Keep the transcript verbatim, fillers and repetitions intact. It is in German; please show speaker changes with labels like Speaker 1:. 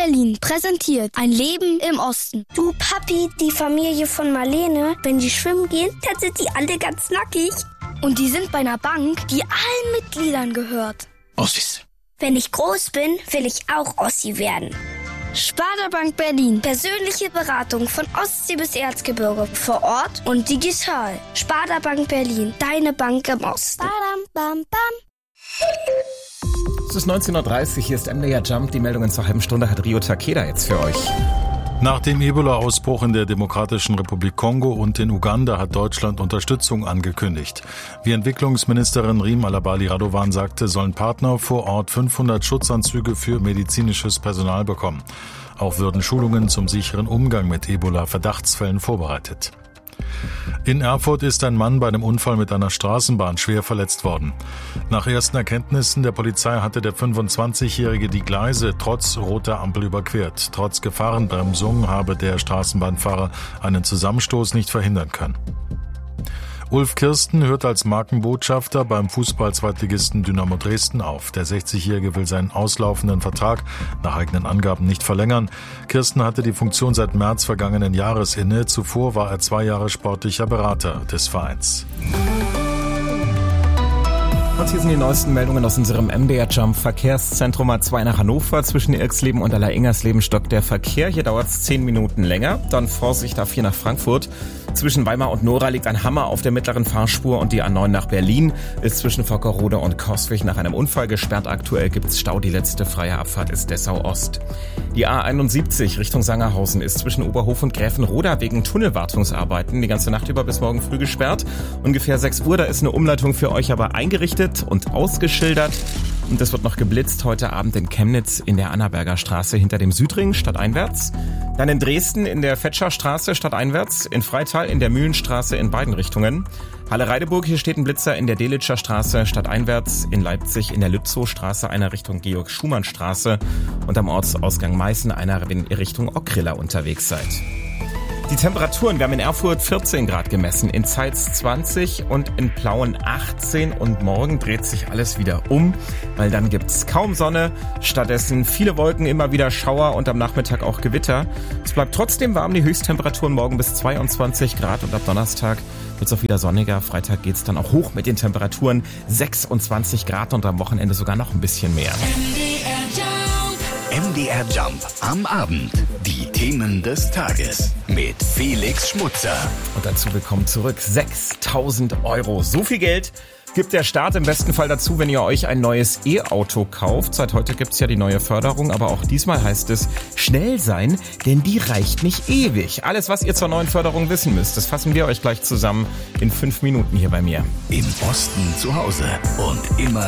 Speaker 1: Berlin präsentiert ein Leben im Osten.
Speaker 2: Du Papi, die Familie von Marlene, wenn die schwimmen gehen, dann sind die alle ganz nackig.
Speaker 1: Und die sind bei einer Bank, die allen Mitgliedern gehört.
Speaker 3: Ossis.
Speaker 2: Wenn ich groß bin, will ich auch Ossi werden.
Speaker 1: Sparda Bank Berlin.
Speaker 2: Persönliche Beratung von Ostsee bis Erzgebirge. Vor Ort und digital. Sparda Bank Berlin. Deine Bank im Osten.
Speaker 1: Badam, bam, bam.
Speaker 4: Es ist neunzehn Uhr dreißig, hier ist M D R Jump. Die Meldungen zur halben Stunde hat Rio Takeda jetzt für euch.
Speaker 5: Nach dem Ebola-Ausbruch in der Demokratischen Republik Kongo und in Uganda hat Deutschland Unterstützung angekündigt. Wie Entwicklungsministerin Riem Alabali Radovan sagte, sollen Partner vor Ort fünfhundert Schutzanzüge für medizinisches Personal bekommen. Auch würden Schulungen zum sicheren Umgang mit Ebola-Verdachtsfällen vorbereitet. In Erfurt ist ein Mann bei einem Unfall mit einer Straßenbahn schwer verletzt worden. Nach ersten Erkenntnissen der Polizei hatte der fünfundzwanzigjährige die Gleise trotz roter Ampel überquert. Trotz Gefahrenbremsung habe der Straßenbahnfahrer einen Zusammenstoß nicht verhindern können. Ulf Kirsten hört als Markenbotschafter beim Fußball-Zweitligisten Dynamo Dresden auf. Der sechzigjährige will seinen auslaufenden Vertrag nach eigenen Angaben nicht verlängern. Kirsten hatte die Funktion seit März vergangenen Jahres inne. Zuvor war er zwei Jahre sportlicher Berater des Vereins.
Speaker 4: Und hier sind die neuesten Meldungen aus unserem M D R Jump Verkehrszentrum A zwei nach Hannover. Zwischen Irksleben und Allereingersleben stockt der Verkehr. Hier dauert es zehn Minuten länger. Dann Vorsicht A vier nach Frankfurt. Zwischen Weimar und Nora liegt ein Hammer auf der mittleren Fahrspur und die A neun nach Berlin ist zwischen Vockerode und Coswig nach einem Unfall gesperrt. Aktuell gibt's Stau. Die letzte freie Abfahrt ist Dessau Ost. Die A einundsiebzig Richtung Sangerhausen ist zwischen Oberhof und Gräfenroda wegen Tunnelwartungsarbeiten die ganze Nacht über bis morgen früh gesperrt. Ungefähr sechs Uhr, da ist eine Umleitung für euch aber eingerichtet und ausgeschildert. Und es wird noch geblitzt heute Abend in Chemnitz in der Annaberger Straße hinter dem Südring stadteinwärts. Dann in Dresden in der Fetscher Straße stadteinwärts, in Freital in der Mühlenstraße in beiden Richtungen. Halle-Reideburg, hier steht ein Blitzer in der Delitscher Straße stadteinwärts, in Leipzig in der Lützowstraße einer Richtung Georg-Schumann-Straße und am Ortsausgang Meißen einer, wenn ihr Richtung Ockrilla unterwegs seid. Die Temperaturen, wir haben in Erfurt vierzehn Grad gemessen, in Zeitz zwanzig und in Plauen achtzehn und morgen dreht sich alles wieder um, weil dann gibt's kaum Sonne, stattdessen viele Wolken, immer wieder Schauer und am Nachmittag auch Gewitter. Es bleibt trotzdem warm, die Höchsttemperaturen morgen bis zweiundzwanzig Grad und ab Donnerstag wird's auch wieder sonniger. Freitag geht's dann auch hoch mit den Temperaturen sechsundzwanzig Grad und am Wochenende sogar noch ein bisschen mehr.
Speaker 3: M D R Jump am Abend. Die Themen des Tages mit Felix Schmutzer.
Speaker 4: Und dazu willkommen zurück. sechstausend Euro. So viel Geld gibt der Staat im besten Fall dazu, wenn ihr euch ein neues E-Auto kauft. Seit heute gibt's ja die neue Förderung, aber auch diesmal heißt es schnell sein, denn die reicht nicht ewig. Alles, was ihr zur neuen Förderung wissen müsst, das fassen wir euch gleich zusammen in fünf Minuten hier bei mir.
Speaker 3: Im Osten zu Hause und immer